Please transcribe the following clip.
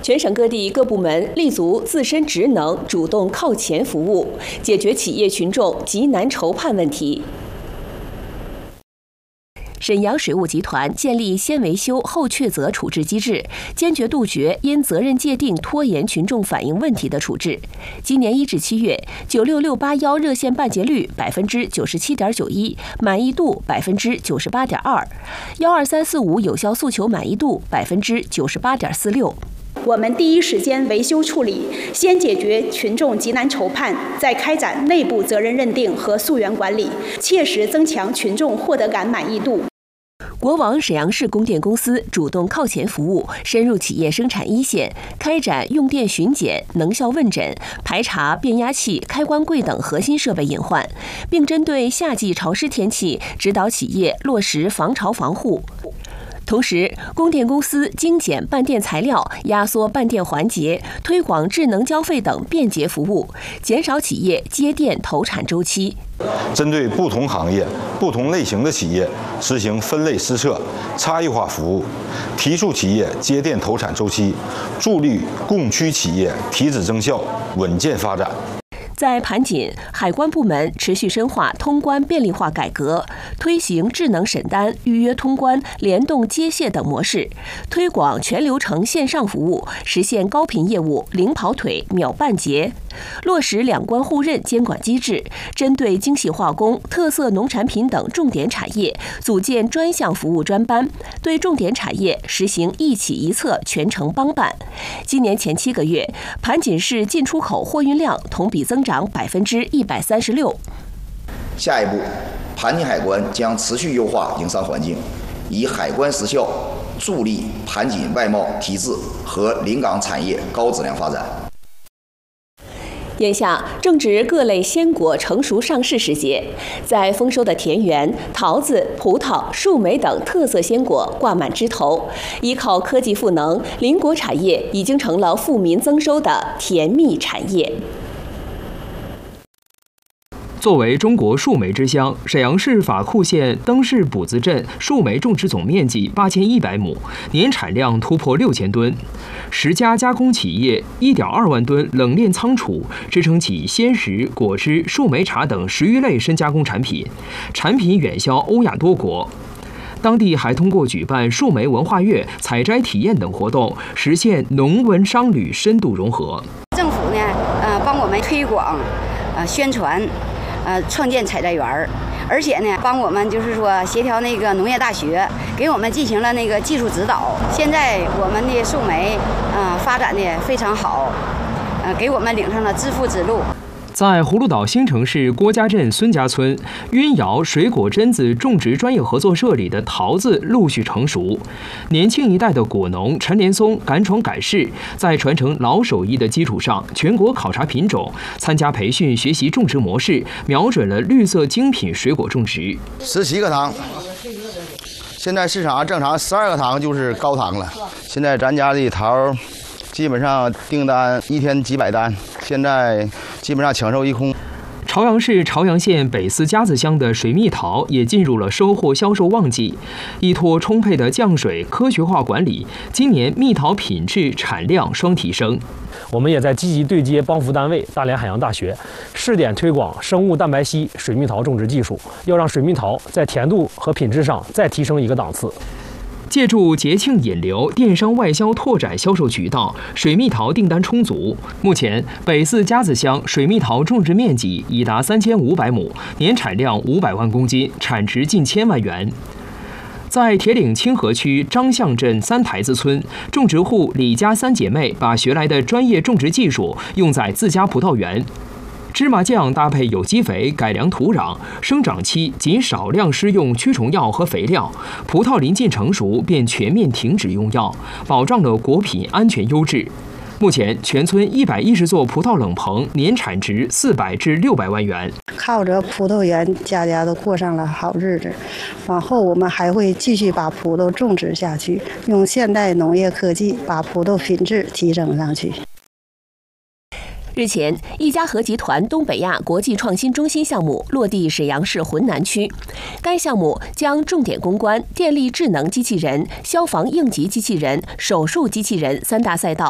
全省各地各部门立足自身职能，主动靠前服务，解决企业群众急难愁盼问题。沈阳水务集团建立先维修后确责处置机制，坚决杜绝因责任界定拖延群众反映问题的处置。今年1至7月，96681热线办结率97.91%，满意度98.2%；12345有效诉求满意度98.46%。 我们第一时间维修处理，先解决群众急难愁盼，再开展内部责任认定和溯源管理，切实增强群众获得感满意度。 国网沈阳市供电公司主动靠前服务，深入企业生产一线，开展用电巡检、能效问诊，排查变压器、开关柜等核心设备隐患，并针对夏季潮湿天气，指导企业落实防潮防护。同时，供电公司精简办电材料、压缩办电环节，推广智能交费等便捷服务，减少企业接电投产周期。 针对不同行业、不同类型的企业，实行分类施策、差异化服务，提速企业接电投产周期，助力供需企业提质增效、稳健发展。 在盘锦，海关部门持续深化通关便利化改革，推行智能审单、预约通关、联动接卸等模式，推广全流程线上服务，实现高频业务零跑腿、秒办结。落实两关互认监管机制，针对精细化工、特色农产品等重点产业，组建专项服务专班，对重点产业实行一企一策全程帮办。今年前7个月，盘锦市进出口货运量同比增长136%。 下一步，盘锦海关将持续优化营商环境，以海关实效助力盘锦外贸提质和临港产业高质量发展。 眼下正值各类鲜果成熟上市时节，在丰收的田园，桃子、葡萄、树莓等特色鲜果挂满枝头。依靠科技赋能，邻国产业已经成了富民增收的甜蜜产业。 作为中国树莓之乡，沈阳市法库县登市卜子镇树莓种植总面积8100亩，年产量突破6000吨，10家加工企业1.2万吨冷链仓储，支撑起鲜食、果汁、树莓茶等10余类深加工产品，产品远销欧亚多国。当地还通过举办树莓文化月、采摘体验等活动，实现农文商旅深度融合。 政府呢，帮我们推广、宣传。创建采摘园，而且呢，帮我们就是说协调那个农业大学，给我们进行了那个技术指导。现在我们的树莓发展的非常好，给我们领上了致富之路。 在葫芦岛新城市郭家镇孙家村，鸳瑶水果榛子种植专业合作社里的桃子陆续成熟。年轻一代的果农陈连松敢闯敢试，在传承老手艺的基础上，全国考察品种，参加培训学习种植模式，瞄准了绿色精品水果种植。 17个糖，现在市场上正常12个糖就是高糖了。现在咱家的桃基本上订单1天几百单，现在基本上抢售一空。 朝阳市朝阳县北四家子乡的水蜜桃也进入了收获销售旺季，依托充沛的降水、科学化管理，今年蜜桃品质、产量双提升。 我们也在积极对接帮扶单位大连海洋大学，试点推广生物蛋白硒水蜜桃种植技术，要让水蜜桃在甜度和品质上再提升一个档次。 借助节庆引流、电商外销拓展销售渠道，水蜜桃订单充足。目前，北四家子乡水蜜桃种植面积已达3500亩，年产量500万公斤，产值近1000万元。在铁岭清河区张巷镇三台子村，种植户李家3姐妹把学来的专业种植技术用在自家葡萄园。芝麻酱搭配有机肥改良土壤，生长期仅少量施用驱虫药和肥料，葡萄临近成熟便全面停止用药，保障了果品安全优质。目前，全村110座葡萄冷棚年产值400至600万元。 靠着葡萄园，家家都过上了好日子。往后我们还会继续把葡萄种植下去，用现代农业科技把葡萄品质提升上去。 日前，一家和集团东北亚国际创新中心项目落地沈阳市浑南区。该项目将重点攻关电力智能机器人、消防应急机器人、手术机器人3大赛道，